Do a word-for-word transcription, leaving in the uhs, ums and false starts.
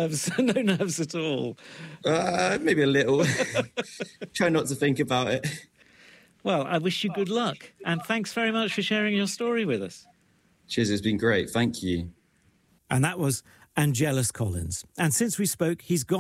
nerves, no nerves at all. Uh, maybe a little. Try not to think about it. Well, I wish you good luck, and thanks very much for sharing your story with us. Cheers, it's been great. Thank you. And that was Angelus Collins. And since we spoke, he's gone.